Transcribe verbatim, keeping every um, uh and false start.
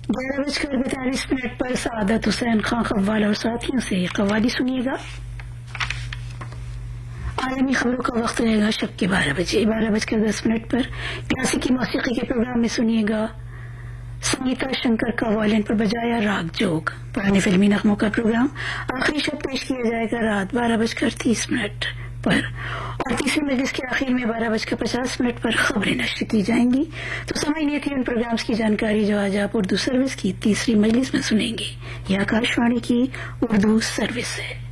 ग्यारह बजकर पैंतालीस मिनट पर सादत हुसैन खान कव्वाल और साथियों से कव्वाली सुनिएगा। आलमी खबरों का वक्त रहेगा शब के बारह बजे। बारह बजकर दस मिनट पर क्लासिकी मौसीकी के प्रोग्राम में सुनिएगा संगीता शंकर का वायलिन पर बजाया राग जोग, पुराने फिल्मी नगमों का प्रोग्राम। आखिरी शब पेश किया जाएगा रात बारह बजकर तीस मिनट पर और तीसरी मजलिस के आखिर में बारह बजकर पचास मिनट पर खबरें नश्र की जाएंगी। तो समझ थी उन प्रोग्राम्स की जानकारी जो आज आप उर्दू सर्विस की तीसरी मजलिस में सुनेंगे। यह आकाशवाणी की उर्दू सर्विस है।